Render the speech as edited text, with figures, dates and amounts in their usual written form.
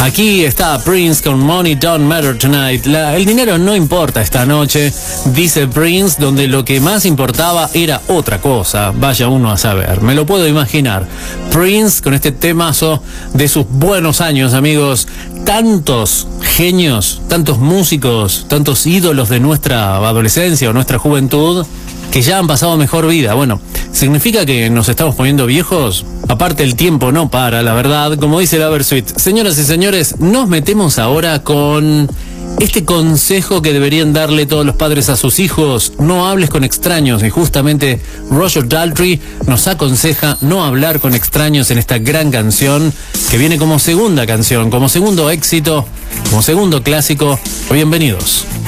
Aquí está Prince con Money Don't Matter Tonight. El dinero no importa esta noche, dice Prince, donde lo que más importaba era otra cosa. Vaya uno a saber, me lo puedo imaginar. Prince con este temazo de sus buenos años, amigos. Tantos genios, tantos músicos, tantos ídolos de nuestra adolescencia o nuestra juventud que ya han pasado mejor vida. Bueno, ¿significa que nos estamos poniendo viejos? Aparte, el tiempo no para, la verdad, como dice la Versuit. Señoras y señores, nos metemos ahora con este consejo que deberían darle todos los padres a sus hijos: no hables con extraños. Y justamente Roger Daltrey nos aconseja no hablar con extraños en esta gran canción que viene como segunda canción, como segundo éxito, como segundo clásico. Bienvenidos.